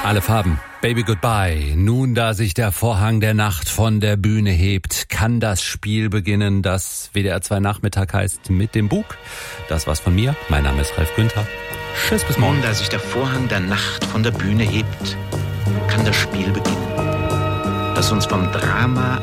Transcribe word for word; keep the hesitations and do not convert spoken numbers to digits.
Alle Farben. Baby Goodbye. Nun, da sich der Vorhang der Nacht von der Bühne hebt, kann das Spiel beginnen, das W D R zwei Nachmittag heißt, mit dem Bug. Das war's von mir. Mein Name ist Ralf Günther. Tschüss, bis morgen. Nun, da sich der Vorhang der Nacht von der Bühne hebt, kann das Spiel beginnen, das uns vom Drama